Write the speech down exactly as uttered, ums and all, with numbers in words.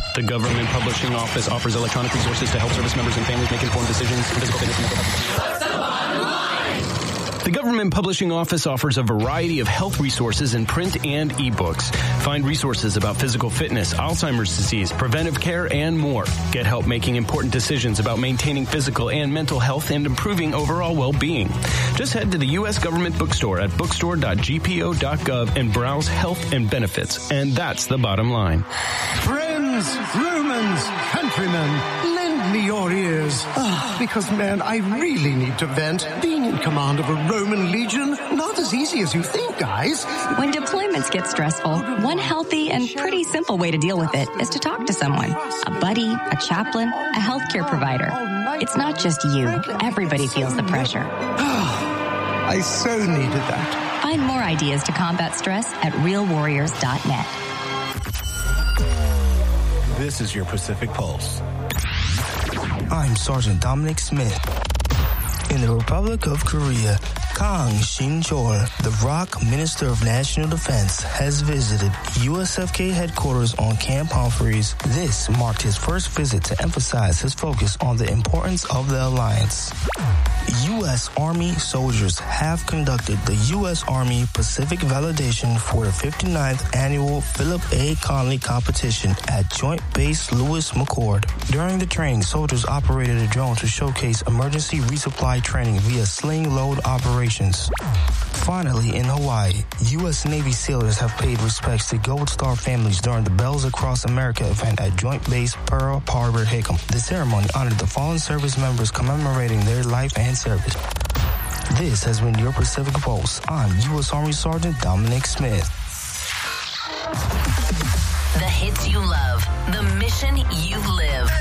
The Government Publishing Office offers electronic resources to help service members and families make informed decisions on physical fitness and mental health. What's the bottom line? The Government Publishing Office offers a variety of health resources in print and ebooks. Find resources about physical fitness, Alzheimer's disease, preventive care, and more. Get help making important decisions about maintaining physical and mental health and improving overall well-being. Just head to the U S Government Bookstore at bookstore dot g p o dot gov and browse health and benefits. And that's the bottom line. Friends, Romans, countrymen, lend me your ears. Ah, because, man, I really need to vent. Being in command of a Roman legion, not as easy as you think, guys. When deployments get stressful, one healthy and pretty simple way to deal with it is to talk to someone. A buddy, a chaplain, a healthcare provider. It's not just you. Everybody feels the pressure. I so needed that. Find more ideas to combat stress at real warriors dot net. This is your Pacific Pulse. I'm Sergeant Dominic Smith. In the Republic of Korea, Kang Shin-chol, the R O C Minister of National Defense, has visited U S F K headquarters on Camp Humphreys. This marked his first visit to emphasize his focus on the importance of the alliance. U S Army soldiers have conducted the U S Army Pacific Validation for the fifty-ninth Annual Philip A. Conley Competition at Joint Base Lewis McChord. During the training, soldiers operated a drone to showcase emergency resupply training via sling load operations. Finally, in Hawaii, U S Navy sailors have paid respects to Gold Star families during the Bells Across America event at Joint Base Pearl Harbor Hickam. The ceremony honored the fallen service members commemorating their life and service. This has been your Pacific Pulse. I'm U S Army Sergeant Dominic Smith. The hits you love, the mission you live.